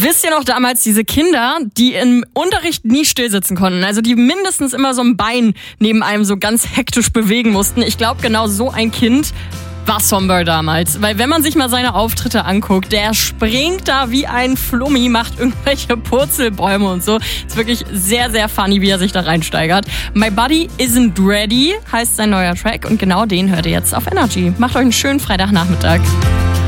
Wisst ihr noch damals diese Kinder, die im Unterricht nie still sitzen konnten? Also die mindestens immer so ein Bein neben einem so ganz hektisch bewegen mussten. Ich glaube, genau so ein Kind war Somber damals. Weil wenn man sich mal seine Auftritte anguckt, der springt da wie ein Flummi, macht irgendwelche Purzelbäume und so. Ist wirklich sehr, sehr funny, wie er sich da reinsteigert. My Body Isn't Ready heißt sein neuer Track und genau den hört ihr jetzt auf Energy. Macht euch einen schönen Freitagnachmittag.